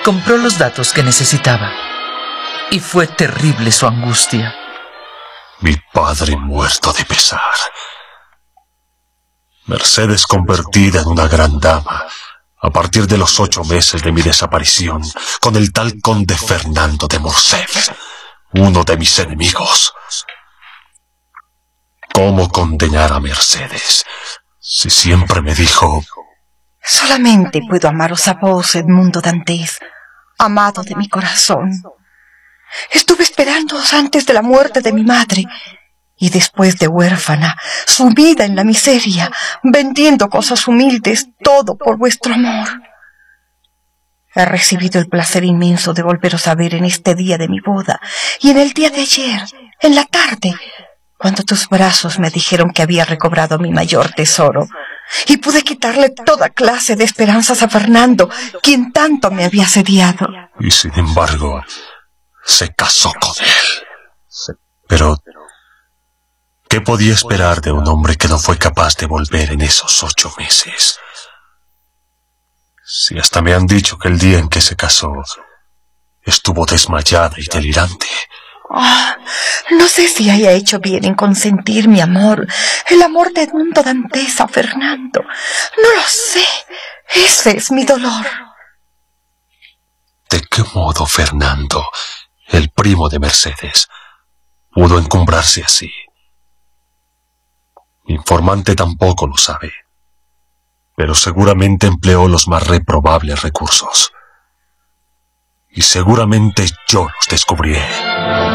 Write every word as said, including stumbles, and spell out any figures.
compró los datos que necesitaba. Y fue terrible su angustia. Mi padre muerto de pesar. Mercedes convertida en una gran dama a partir de los ocho meses de mi desaparición con el tal conde Fernando de Morcerf, uno de mis enemigos. ¿Cómo condenar a Mercedes si siempre me dijo: solamente puedo amaros a vos, Edmundo Dantès, amado de mi corazón? Estuve esperándoos antes de la muerte de mi madre, y después de huérfana, sumida en la miseria, vendiendo cosas humildes, todo por vuestro amor. He recibido el placer inmenso de volveros a ver en este día de mi boda, y en el día de ayer, en la tarde, cuando tus brazos me dijeron que había recobrado mi mayor tesoro, y pude quitarle toda clase de esperanzas a Fernando, quien tanto me había asediado. Y sin embargo, se casó con él. Pero ¿qué podía esperar de un hombre que no fue capaz de volver en esos ocho meses? Si hasta me han dicho que el día en que se casó estuvo desmayada y delirante. Oh, no sé si haya hecho bien en consentir mi amor, el amor de Edmundo Dantès a Fernando. No lo sé. Ese es mi dolor. ¿De qué modo Fernando, el primo de Mercedes, pudo encumbrarse así? Mi informante tampoco lo sabe, pero seguramente empleó los más reprobables recursos. Y seguramente yo los descubriré.